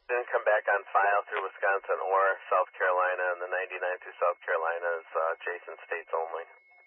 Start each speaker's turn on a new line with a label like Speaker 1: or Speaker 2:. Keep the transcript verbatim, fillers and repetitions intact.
Speaker 1: Didn't come back on file through Wisconsin or South Carolina, and the ninety-nine through South Carolina is uh, adjacent states only.